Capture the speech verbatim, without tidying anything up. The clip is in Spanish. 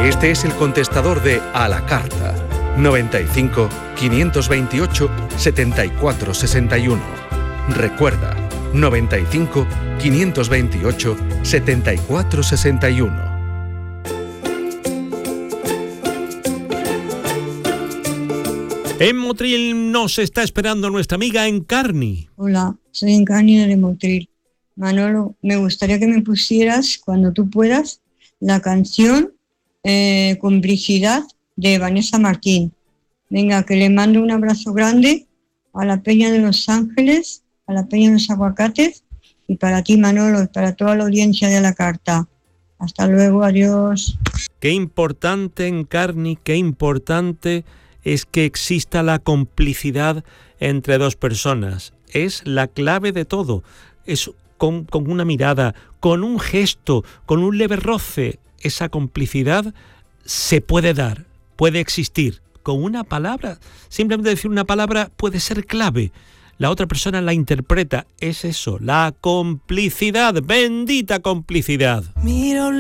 Este es el contestador de A la Carta. noventa y cinco, quinientos veintiocho, setenta y cuatro sesenta y uno. Recuerda, noventa y cinco, quinientos veintiocho, setenta y cuatro sesenta y uno. En Motril nos está esperando nuestra amiga Encarni. Hola, soy Encarni de Motril. Manolo, me gustaría que me pusieras, cuando tú puedas, la canción eh, Complicidad de Vanessa Martín. Venga, que le mando un abrazo grande a la Peña de Los Ángeles, a la Peña de los Aguacates y para ti, Manolo, y para toda la audiencia de La Carta. Hasta luego, adiós. Qué importante, Encarni, qué importante es que exista la complicidad entre dos personas. Es la clave de todo. Es con, con una mirada, con un gesto, con un leve roce. Esa complicidad se puede dar, puede existir. Con una palabra, simplemente decir una palabra puede ser clave. La otra persona la interpreta. Es eso, la complicidad, bendita complicidad. Miro